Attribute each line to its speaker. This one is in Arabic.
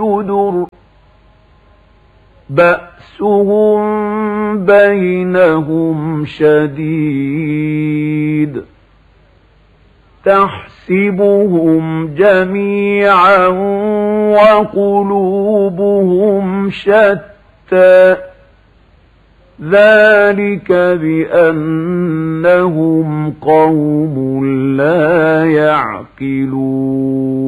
Speaker 1: يدر بأسهم بينهم شديد تحسبهم جميعا وقلوبهم شتى ذلك بأنهم قوم لا يعقلون